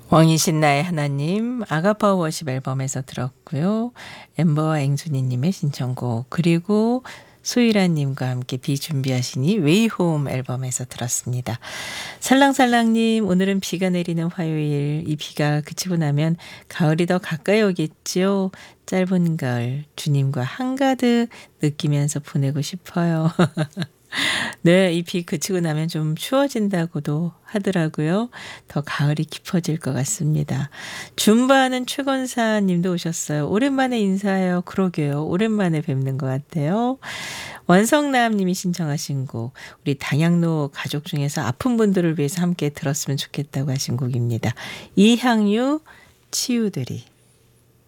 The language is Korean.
왕이신 나의 하나님 아가파워 워십 앨범에서 들었고요. 엠버와 앵순이님의 신청곡 그리고 수이라님과 함께 비 준비하시니 웨이홈 앨범에서 들었습니다. 살랑살랑님 오늘은 비가 내리는 화요일 이 비가 그치고 나면 가을이 더 가까이 오겠지요. 짧은 가을 주님과 한가득 느끼면서 보내고 싶어요. 네, 이 비 그치고 나면 좀 추워진다고도 하더라고요. 더 가을이 깊어질 것 같습니다. 줌바하는 최건사 님도 오셨어요. 오랜만에 인사해요. 그러게요. 오랜만에 뵙는 것 같아요. 원성남 님이 신청하신 곡, 우리 당양로 가족 중에서 아픈 분들을 위해서 함께 들었으면 좋겠다고 하신 곡입니다. 이향유 치유들이.